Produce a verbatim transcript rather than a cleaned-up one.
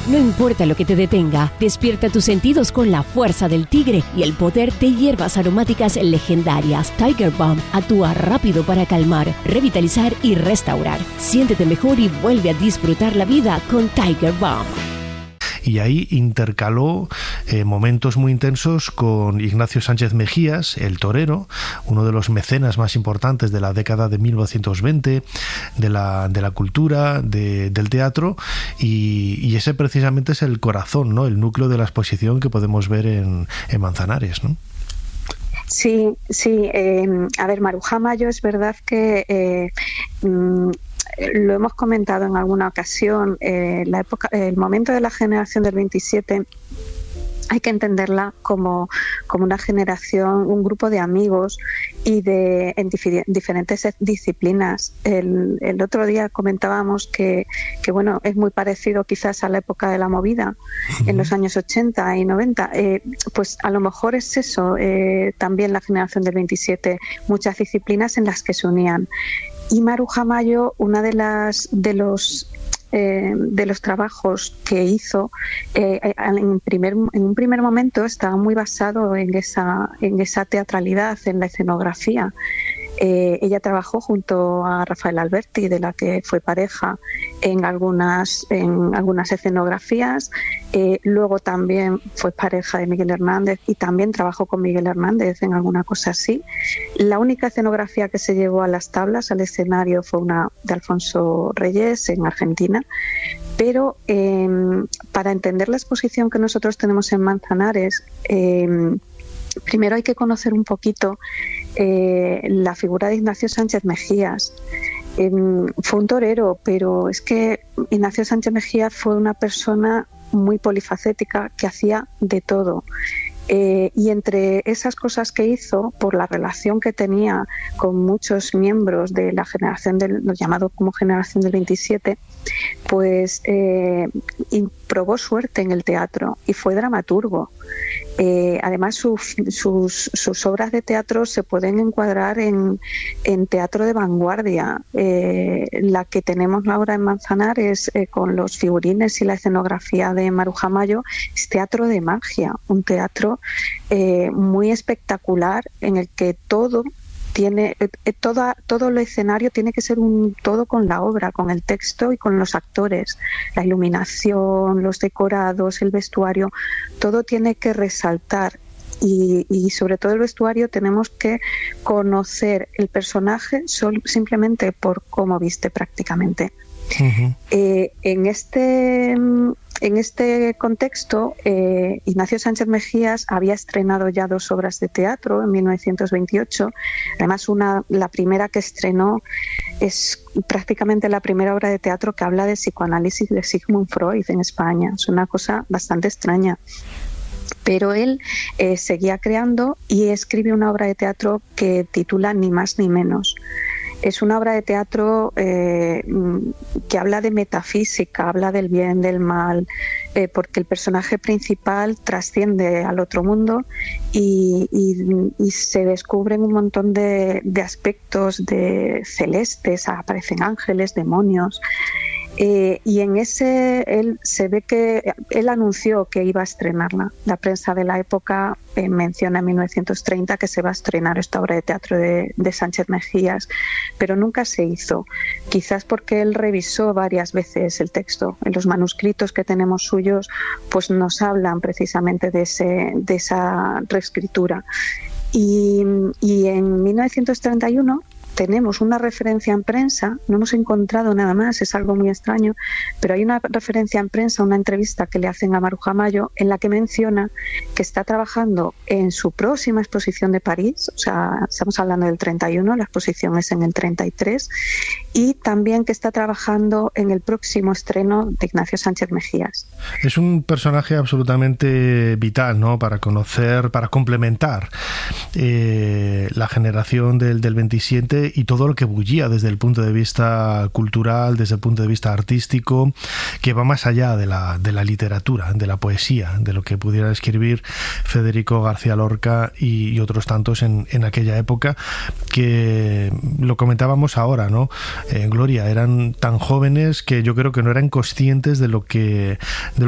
No importa lo que te detenga, despierta tus sentidos con la fuerza del tigre y el poder de hierbas aromáticas legendarias. Tiger Balm actúa rápido para calmar, revitalizar y restaurar. Siéntete mejor y vuelve a disfrutar la vida con Tiger Balm. Y ahí intercaló eh, momentos muy intensos con Ignacio Sánchez Mejías, el torero, uno de los mecenas más importantes de la década de mil novecientos veinte, de la, de la cultura, de, del teatro, y, y ese precisamente es el corazón, ¿no? El núcleo de la exposición que podemos ver en, en Manzanares, ¿no? Sí, sí. Eh, a ver, Maruja Mayo es verdad que... Eh, mm, lo hemos comentado en alguna ocasión, eh, la época, el momento de la generación del veintisiete hay que entenderla como, como una generación, un grupo de amigos y de en dif- diferentes disciplinas. El, el otro día comentábamos que, que bueno, es muy parecido quizás a la época de la movida, uh-huh. en los años ochenta y noventa. Eh, pues a lo mejor es eso, eh, también la generación del veintisiete, muchas disciplinas en las que se unían. Y Maruja Mayo, una de las de los eh, de los trabajos que hizo eh, en, primer, en un primer momento estaba muy basado en esa en esa teatralidad, en la escenografía. Eh, ella trabajó junto a Rafael Alberti, de la que fue pareja, en algunas en algunas escenografías. Eh, luego también fue pareja de Miguel Hernández y también trabajó con Miguel Hernández en alguna cosa así. La única escenografía que se llevó a las tablas, al escenario, fue una de Alfonso Reyes en Argentina. Pero eh, para entender la exposición que nosotros tenemos en Manzanares, eh, primero hay que conocer un poquito eh, la figura de Ignacio Sánchez Mejías. Eh, fue un torero, pero es que Ignacio Sánchez Mejías fue una persona muy polifacética que hacía de todo. Eh, y entre esas cosas que hizo, por la relación que tenía con muchos miembros de la generación del, lo llamado como generación del veintisiete, pues eh, probó suerte en el teatro y fue dramaturgo. Eh, además, su, sus, sus obras de teatro se pueden encuadrar en, en teatro de vanguardia. Eh, la que tenemos ahora en Manzanares, eh, con los figurines y la escenografía de Maruja Mayo, es teatro de magia, un teatro eh, muy espectacular en el que todo tiene eh, toda, todo el escenario tiene que ser un todo con la obra, con el texto y con los actores, la iluminación, los decorados, el vestuario, todo tiene que resaltar. Y, y sobre todo el vestuario, tenemos que conocer el personaje sol, simplemente por cómo viste prácticamente. Uh-huh. Eh, en este en este contexto, eh, Ignacio Sánchez Mejías había estrenado ya dos obras de teatro en mil novecientos veintiocho. Además, una, la primera que estrenó es prácticamente la primera obra de teatro que habla de psicoanálisis de Sigmund Freud en España. Es una cosa bastante extraña. Pero él eh, seguía creando y escribe una obra de teatro que titula Ni más ni menos. Es una obra de teatro eh, que habla de metafísica, habla del bien, del mal, eh, porque el personaje principal trasciende al otro mundo y, y, y se descubren un montón de, de aspectos de celestes, aparecen ángeles, demonios. Eh, y en ese él se ve que él anunció que iba a estrenarla. La prensa de la época eh, menciona en mil novecientos treinta que se va a estrenar esta obra de teatro de, de Sánchez Mejías, pero nunca se hizo. Quizás porque él revisó varias veces el texto. En los manuscritos que tenemos suyos, pues nos hablan precisamente de ese, de esa reescritura. Y, y en mil novecientos treinta y uno tenemos una referencia en prensa, no hemos encontrado nada más, es algo muy extraño, pero hay una referencia en prensa, una entrevista que le hacen a Maruja Mayo, en la que menciona que está trabajando en su próxima exposición de París, o sea, estamos hablando del treinta y uno, la exposición es en el treinta y tres, y también que está trabajando en el próximo estreno de Ignacio Sánchez Mejías. Es un personaje absolutamente vital, ¿no?, para conocer, para complementar eh, la generación del, del veintisiete y todo lo que bullía desde el punto de vista cultural, desde el punto de vista artístico, que va más allá de la, de la literatura, de la poesía, de lo que pudiera escribir Federico García Lorca y, y otros tantos en, en aquella época, que lo comentábamos ahora, ¿no? Eh, Gloria, eran tan jóvenes que yo creo que no eran conscientes de lo que, de